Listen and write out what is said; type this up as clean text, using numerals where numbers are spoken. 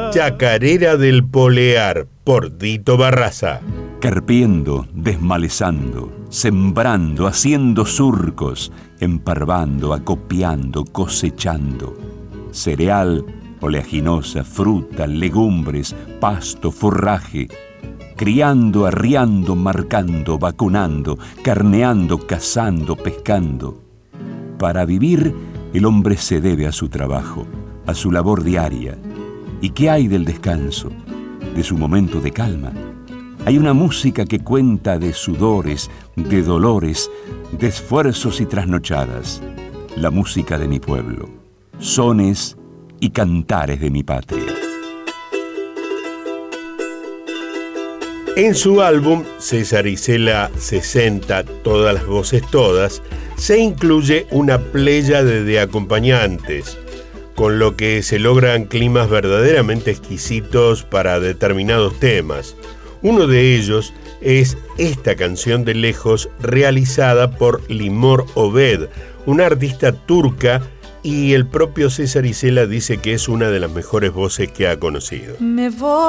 Chacarera del Polear, por Dito Barraza. Carpiendo, desmalezando, sembrando, haciendo surcos, emparvando, acopiando, cosechando. Cereal, oleaginosa, fruta, legumbres, pasto, forraje. Criando, arriando, marcando, vacunando, carneando, cazando, pescando. Para vivir, el hombre se debe a su trabajo, a su labor diaria. ¿Y qué hay del descanso, de su momento de calma? Hay una música que cuenta de sudores, de dolores, de esfuerzos y trasnochadas. La música de mi pueblo, sones y cantares de mi patria. En su álbum César Isela 60, Todas las voces todas, se incluye una pléyade de acompañantes, con lo que se logran climas verdaderamente exquisitos para determinados temas. Uno de ellos es esta canción de lejos realizada por Limor Obed, una artista turca, y el propio César Isela dice que es una de las mejores voces que ha conocido. Me voy